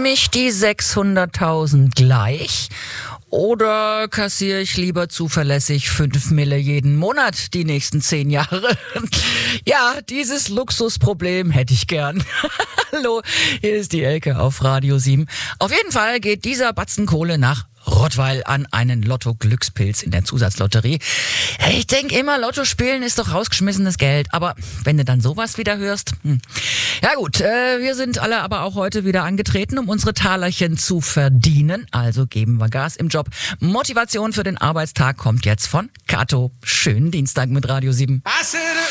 mich die 600.000 gleich oder kassiere ich lieber zuverlässig 5 Mille jeden Monat die nächsten 10 Jahre? Ja, dieses Luxusproblem hätte ich gern. Hallo, hier ist die Elke auf Radio 7. Auf jeden Fall geht dieser Batzen Kohle nach Rottweil an einen Lotto-Glückspilz in der Zusatzlotterie. Ich denke immer, Lotto spielen ist doch rausgeschmissenes Geld. Aber wenn du dann sowas wieder hörst... Ja gut, wir sind alle aber auch heute wieder angetreten, um unsere Talerchen zu verdienen. Also geben wir Gas im Job. Motivation für den Arbeitstag kommt jetzt von Kato. Schönen Dienstag mit Radio 7.